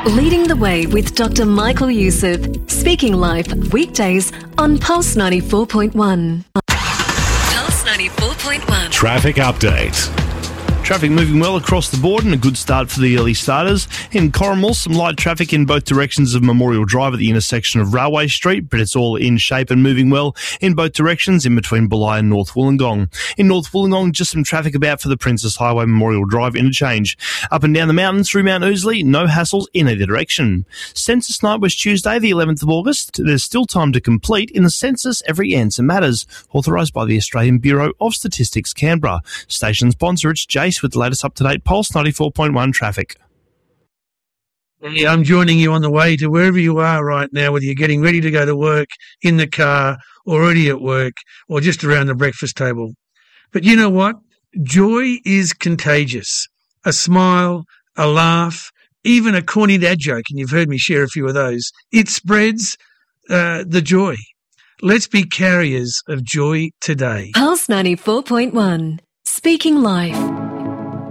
Leading the Way with Dr. Michael Youssef. Speaking live weekdays on Pulse 94.1. Pulse 94.1. Traffic update. Traffic moving well across the board and a good start for the early starters. In Corrimal, some light traffic in both directions of Memorial Drive at the intersection of Railway Street, but it's all in shape and moving well in both directions in between Bulli and North Wollongong. In North Wollongong, just some traffic about for the Princess Highway Memorial Drive interchange. Up and down the mountains through Mount Ousley, no hassles in either direction. Census night was Tuesday, the 11th of August. There's still time to complete in the census every answer matters, authorised by the Australian Bureau of Statistics, Canberra. Station sponsor, it's Jace with the latest up-to-date Pulse 94.1 traffic. Hey, I'm joining you on the way to wherever you are right now, whether you're getting ready to go to work, in the car, already at work, or just around the breakfast table. But you know what? Joy is contagious. A smile, a laugh, even a corny dad joke, and you've heard me share a few of those. It spreads the joy. Let's be carriers of joy today. Pulse 94.1. Speaking life.